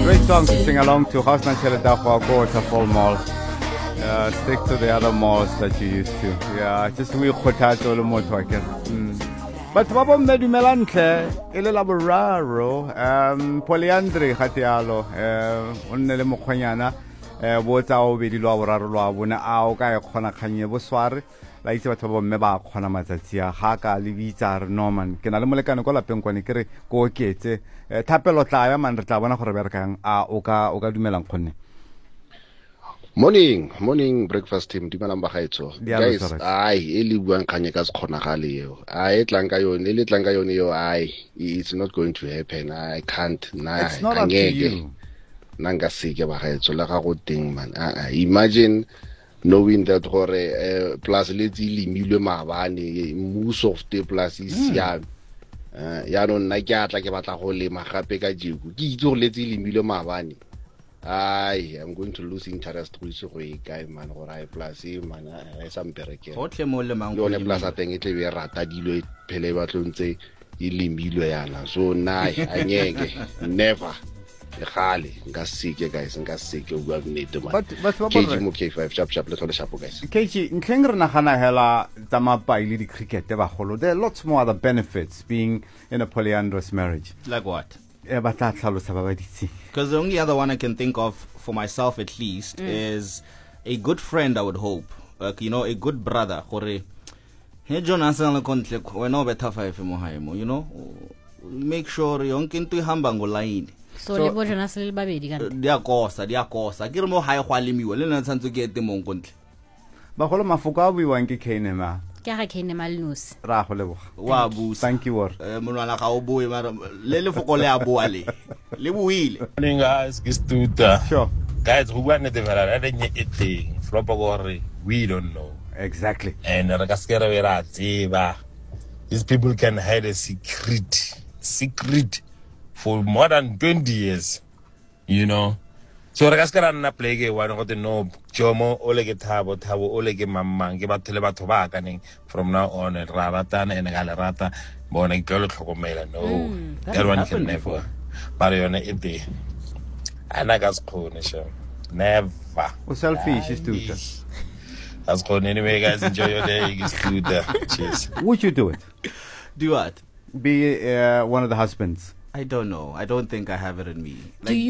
Great song to sing along to. How's Nancheleta go Waterfall Mall? Stick to the other malls that you used to. Yeah, just we kgothatsa o le motho ke. But ba bo mme dumelantle e le la boraro polyandry gatialo o nne le mokgonyana bo tsa o be di lwa boraro lwa bona a o ka e kgona khanye bo sware la itse batho ba mme ba kgona matsatsi a ga ka le bitsa re Norman ke na le molekane go lapeng kwane ke re go oketse thapelo tla ya man re tla bona gore be re kang a o ka dumelang khonne. Morning breakfast team di malamba gaetso guys ai eli buang khanye ka se khona ga le yo ai tlanka yone le tlanka yone yo ai it's not going to happen. I can't na ngeke nanga sike ba gaetso la ga go teng man imagine knowing that gore plus let's limilwe mabane most of the plus is ya no nna ke atla ke batla go lema gape ka jeku ke itse gore let's limilwe mabane I'm going to lose interest go itse go e kae man gore ai plus man e sa mpereke gotle mo le mang go le plus a teng e tle be rata dilo e phele ba tlontse e limilwe yana so nai a nyeke never gale nka sike guys nka sike o bua nnete man KG mo K5 sharp le thole sharp guys KG ntleng re nagana hela tsa mapai le di cricket ba golo. There are lots more other benefits being in a polyandrous marriage. Like what? Because the only other one I can think of for myself at least is a good friend, I would hope. You know, a good brother. Hey Jonathan we no better five you know. Make sure you can to hambango line. So le bo Jonas le babedi ka dia kosa ke re mo hae gwa lemiwa le nna tsantse ke ete mong kontle ba golo mafuka a buiwang ke Keinema ke ga Keinema le nosi ra go leboga wa bu thank you war monwana ga o boe mara le foko le a boa le buile morning guys ke stuta sure guys go bua nete fela re nye eteng flopa gore we don't know exactly and re ka skere be ra tseba these people can hide a secret for more than 20 years, you know. So re ka skara nna play ke wa go te no jomo o le ke thabo o le ke mamang ke batho le batho ba ka neng from now on ra ratana ene ga le rata bona ke lo tlhokomela no that one can never but yone e te ana ka se khone sha never o selfish is too as khone anyway guys enjoy your day is too cheers would you do it do what be one of the husbands? I don't know. I don't think I have it in me. Do you